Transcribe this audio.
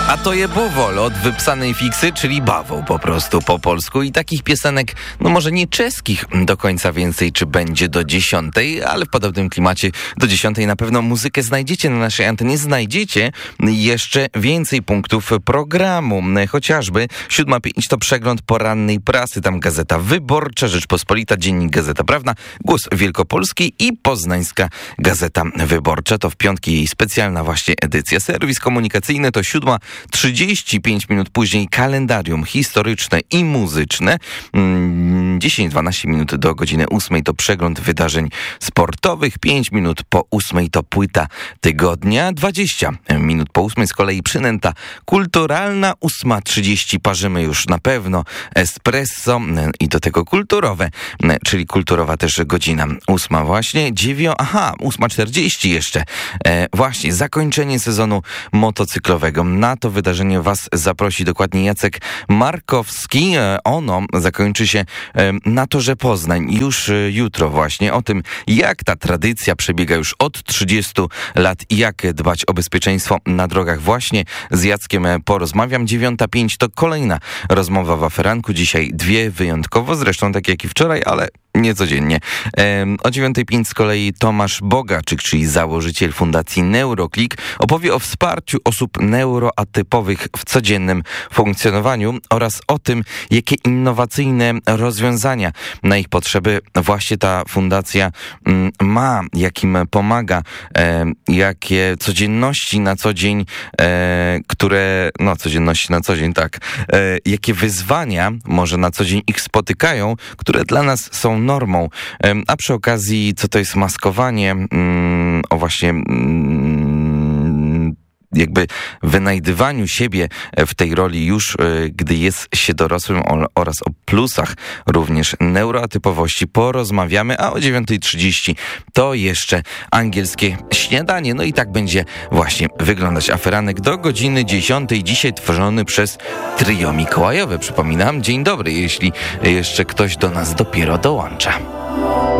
A to je Bowol od wypsanej fiksy, czyli bawoł po prostu po polsku. I takich piosenek, no może nie czeskich do końca więcej, czy będzie do 10, ale w podobnym klimacie do 10 na pewno muzykę znajdziecie na naszej antenie. Znajdziecie jeszcze więcej punktów programu. Chociażby 7:05 to przegląd porannej prasy. Tam Gazeta Wyborcza, Rzeczpospolita, Dziennik Gazeta Prawna, Głos Wielkopolski i Poznańska Gazeta Wyborcza. To w piątki jej specjalna właśnie edycja. Serwis komunikacyjny to 7:35 minut później kalendarium historyczne i muzyczne. 10-12 minut do godziny 8 to przegląd wydarzeń sportowych. 5 minut po 8 to płyta tygodnia. 20 minut po 8 z kolei przynęta kulturalna. 8:30 parzymy już na pewno espresso i do tego kulturowe, czyli kulturowa też godzina 8 właśnie. 8:40 jeszcze. Właśnie zakończenie sezonu motocyklowego. Na to wydarzenie was zaprosi dokładnie Jacek Markowski. Ono zakończy się na Torze Poznań już jutro właśnie. O tym, jak ta tradycja przebiega już od 30 lat i jak dbać o bezpieczeństwo na drogach, właśnie z Jackiem porozmawiam. 9:05 to kolejna rozmowa w aferanku. Dzisiaj dwie wyjątkowo, zresztą tak jak i wczoraj, ale nie codziennie. O 9:05 z kolei Tomasz Bogaczyk, czyli założyciel Fundacji Neuroklik, opowie o wsparciu osób neuroatypowych w codziennym funkcjonowaniu oraz o tym, jakie innowacyjne rozwiązania na ich potrzeby właśnie ta fundacja ma, jakim pomaga, jakie codzienności na co dzień, jakie wyzwania może na co dzień ich spotykają, które dla nas są normą. A przy okazji, co to jest maskowanie, o właśnie jakby wynajdywaniu siebie w tej roli już, gdy jest się dorosłym, oraz o plusach również neuroatypowości porozmawiamy, a o 9:30 to jeszcze angielskie śniadanie. No i tak będzie właśnie wyglądać aferanek do godziny 10. Dzisiaj tworzony przez Trio Mikołajowe. Przypominam, dzień dobry, jeśli jeszcze ktoś do nas dopiero dołącza.